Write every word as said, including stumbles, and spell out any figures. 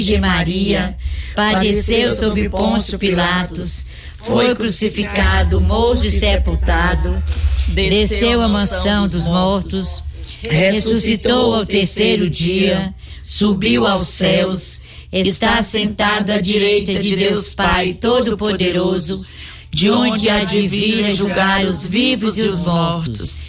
Virgem Maria, padeceu sob Pôncio Pilatos, foi crucificado, morto e sepultado, desceu à mansão dos mortos, ressuscitou ao terceiro dia, subiu aos céus, está sentado à direita de Deus Pai Todo-Poderoso, de onde há de vir julgar os vivos e os mortos.